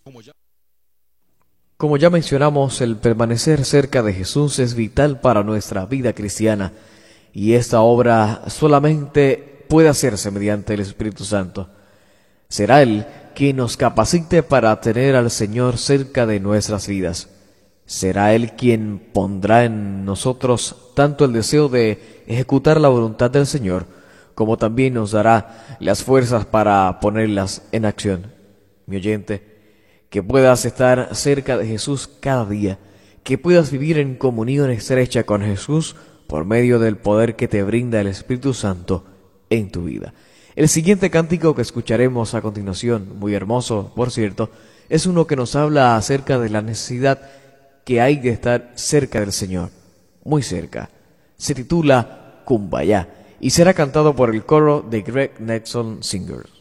Como ya mencionamos, el permanecer cerca de Jesús es vital para nuestra vida cristiana, y esta obra solamente puede hacerse mediante el Espíritu Santo. Será Él quien nos capacite para tener al Señor cerca de nuestras vidas. Será Él quien pondrá en nosotros tanto el deseo de ejecutar la voluntad del Señor, como también nos dará las fuerzas para ponerlas en acción. Mi oyente, que puedas estar cerca de Jesús cada día, que puedas vivir en comunión estrecha con Jesús por medio del poder que te brinda el Espíritu Santo en tu vida. El siguiente cántico que escucharemos a continuación, muy hermoso por cierto, es uno que nos habla acerca de la necesidad que hay de estar cerca del Señor, muy cerca. Se titula Kumbaya y será cantado por el coro de Greg Nelson Singers.